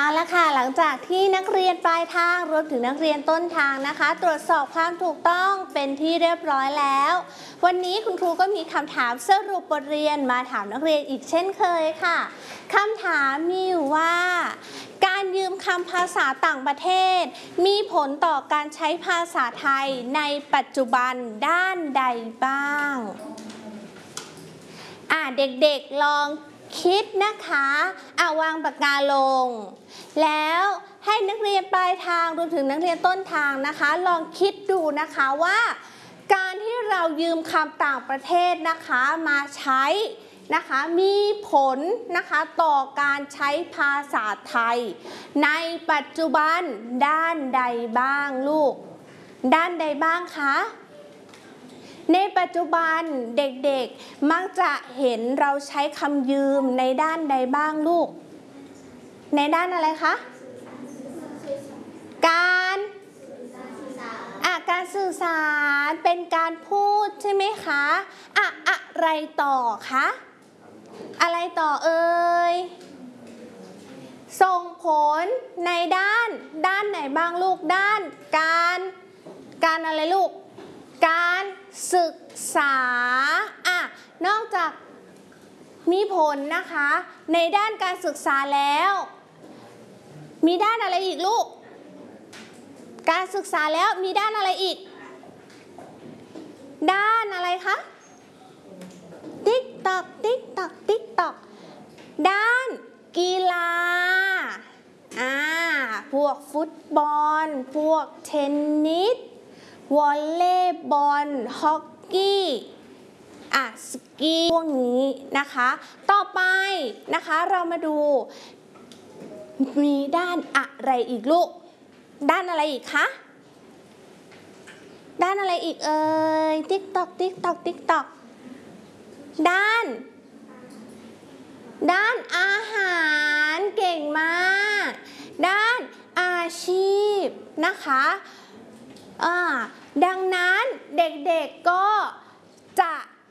ละค่ะหลังจากที่นักเรียนปลายทางรวมถึงนักเรียนต้นทางนะคะตรวจสอบความถูกต้องเป็นที่เรียบร้อยแล้ววันนี้คุณครูก็มีคำถามสรุปบทเรียนมาถามนักเรียนอีกเช่นเคยค่ะคำถามมีอยู่ว่าการยืมคำภาษาต่างประเทศมีผลต่อการใช้ภาษาไทยในปัจจุบันด้านใดบ้างเด็กๆลองคิดนะคะวางปากกาลงแล้วให้นักเรียนปลายทางรวมถึงนักเรียนต้นทางนะคะลองคิดดูนะคะว่าการที่เรายืมคำต่างประเทศนะคะมาใช้นะคะมีผลนะคะต่อการใช้ภาษาไทยในปัจจุบันด้านใดบ้างลูกด้านใดบ้างคะในปัจจุบันเด็กๆมักจะเห็นเราใช้คำยืมในด้านใดบ้างลูกในด้านอะไรคะการสื่อสารเป็นการพูดใช่ไหมคะอะไรต่อคะอะไรต่อเอ่ยส่งผลในด้านไหนบ้างลูกด้านการอะไรลูกการศึกษานอกจากมีผลนะคะในด้านการศึกษาแล้วมีด้านอะไรอีกลูกการศึกษาแล้วมีด้านอะไรอีกด้านอะไรคะติ๊กตอกติ๊กตอกติ๊กตอกด้านกีฬาพวกฟุตบอลพวกเทนนิสวอลเลย์บอลฮอกกี้สกีพวกนี้นะคะต่อไปนะคะเรามาดูมีด้านอะไรอีกลูกด้านอะไรอีกคะด้านอะไรอีกเอ่ยติ๊กตอกติ๊กตอกติ๊กตอกด้านอาหารเก่งมากด้านอาชีพนะคะดังนั้นเด็กๆก็จะ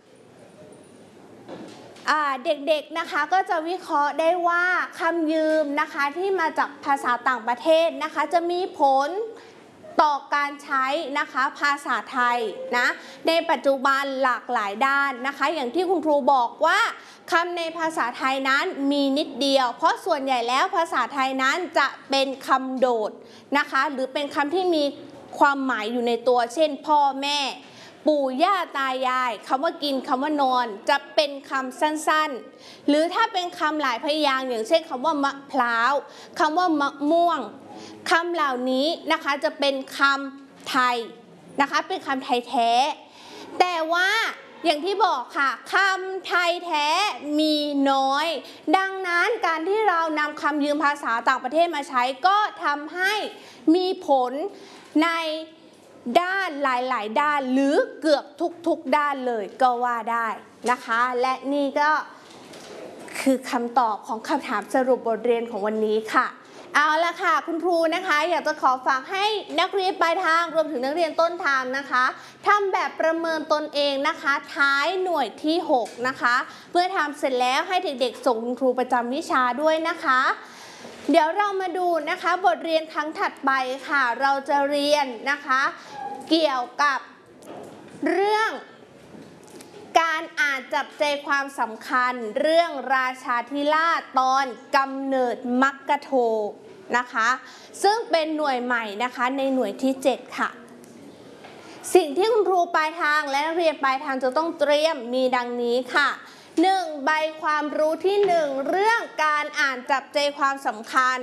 เด็กๆนะคะก็จะวิเคราะห์ได้ว่าคำยืมนะคะที่มาจากภาษาต่างประเทศนะคะจะมีผลต่อการใช้นะคะภาษาไทยนะในปัจจุบันหลากหลายด้านนะคะอย่างที่คุณครูบอกว่าคำในภาษาไทยนั้นมีนิดเดียวเพราะส่วนใหญ่แล้วภาษาไทยนั้นจะเป็นคำโดดนะคะหรือเป็นคำที่มีความหมายอยู่ในตัวเช่นพ่อแม่ปู่ย่าตายายคำว่ากินคำว่านอนจะเป็นคำสั้นๆหรือถ้าเป็นคำหลายพยางค์อย่างเช่นคำว่ามะพร้าวคำว่ามะม่วงคำเหล่านี้นะคะจะเป็นคำไทยนะคะเป็นคำไทยแท้แต่ว่าอย่างที่บอกค่ะคำไทยแท้มีน้อยดังนั้นการที่เรานำคำยืมภาษาต่างประเทศมาใช้ก็ทำให้มีผลในด้านหลายๆด้านหรือเกือบทุกด้านเลยก็ว่าได้นะคะและนี่ก็คือคำตอบของคำถามสรุปบทเรียนของวันนี้ค่ะเอาละค่ะคุณครูนะคะอยากจะขอฝากให้นักเรียนปลายทางรวมถึงนักเรียนต้นทางนะคะทำแบบประเมินตนเองนะคะท้ายหน่วยที่6นะคะเมื่อทำเสร็จแล้วให้เด็กๆส่งคุณครูประจำวิชาด้วยนะคะเดี๋ยวเรามาดูนะคะบทเรียนครั้งถัดไปค่ะเราจะเรียนนะคะเกี่ยวกับเรื่องการอ่านจับใจความสำคัญเรื่องราชาธิราชตอนกำเนิดมัคคโทนะคะซึ่งเป็นหน่วยใหม่นะคะในหน่วยที่7ค่ะสิ่งที่คุณครูปลายทางและนักเรียนปลายทางจะต้องเตรียมมีดังนี้ค่ะ1. ใบความรู้ที่1เรื่องการอ่านจับใจความสำคัญ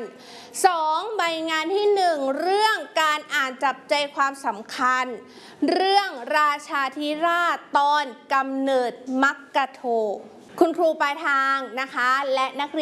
2. ใบงานที่1เรื่องการอ่านจับใจความสำคัญเรื่องราชาธิราชตอนกำเนิดมัคคโทคุณครูปลายทางนะคะและนักเรียน